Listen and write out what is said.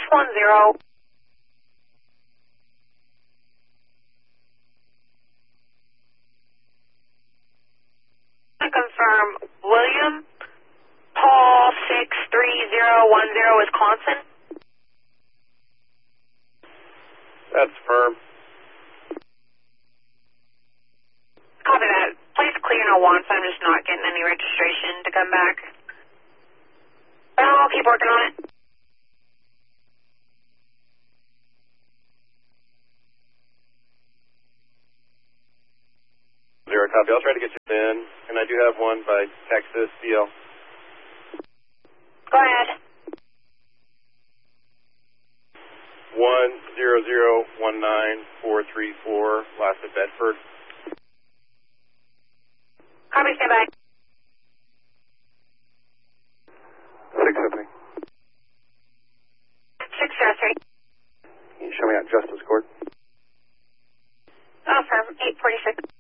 610. I confirm William Paul 63010 Wisconsin. That's firm. Copy that. Please clear no once. I'm just not getting any registration to come back. But I'll keep working on it. Zero copy. I'll try to get you in, and I do have one by Texas CL. Go ahead. 10019-434, last at Bedford. Copy, stand by. 603. 603. Can you show me out Justice Court? Oh, firm. 846.